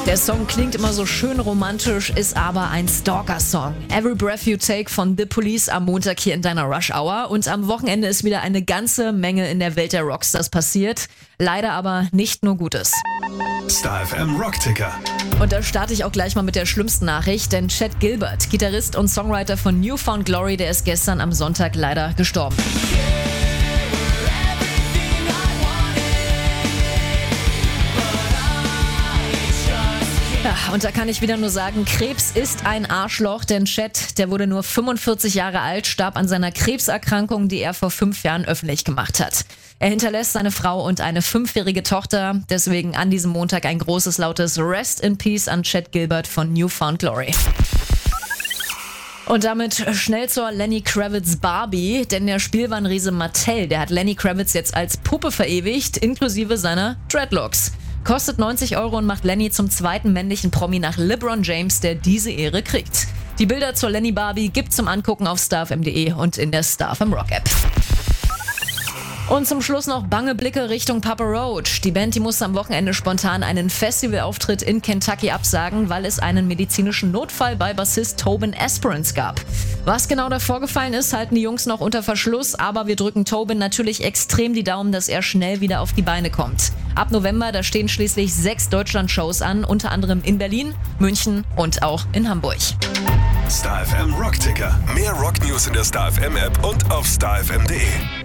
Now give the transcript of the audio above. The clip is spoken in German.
Der Song klingt immer so schön romantisch, ist aber ein Stalker-Song. Every Breath You Take von The Police am Montag hier in deiner Rush Hour. Und am Wochenende ist wieder eine ganze Menge in der Welt der Rockstars passiert. Leider aber nicht nur Gutes. Star FM Rockticker. Und da starte ich auch gleich mal mit der schlimmsten Nachricht, denn Chad Gilbert, Gitarrist und Songwriter von New Found Glory, der ist gestern am Sonntag leider gestorben. Ja, und da kann ich wieder nur sagen, Krebs ist ein Arschloch, denn Chad, der wurde nur 45 Jahre alt, starb an seiner Krebserkrankung, die er vor 5 Jahren öffentlich gemacht hat. Er hinterlässt seine Frau und eine 5-jährige Tochter, deswegen an diesem Montag ein großes, lautes Rest in Peace an Chad Gilbert von New Found Glory. Und damit schnell zur Lenny Kravitz Barbie, denn der Spielwarenriese Mattel, der hat Lenny Kravitz jetzt als Puppe verewigt, inklusive seiner Dreadlocks. Kostet 90 € und macht Lenny zum zweiten männlichen Promi nach LeBron James, der diese Ehre kriegt. Die Bilder zur Lenny Barbie gibt's zum Angucken auf starfm.de und in der Star FM Rock App. Und zum Schluss noch bange Blicke Richtung Papa Roach. Die Band, die musste am Wochenende spontan einen Festivalauftritt in Kentucky absagen, weil es einen medizinischen Notfall bei Bassist Tobin Esperance gab. Was genau da vorgefallen ist, halten die Jungs noch unter Verschluss, aber wir drücken Tobin natürlich extrem die Daumen, dass er schnell wieder auf die Beine kommt. Ab November, da stehen schließlich 6 Deutschland-Shows an, unter anderem in Berlin, München und auch in Hamburg. Star FM Rockticker. Mehr Rocknews in der Star FM App und auf starfm.de.